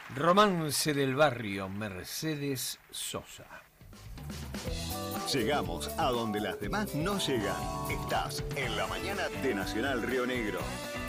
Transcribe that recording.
Romance del barrio, Mercedes Sosa. Llegamos a donde las demás no llegan. Estás en la mañana de Nacional Río Negro.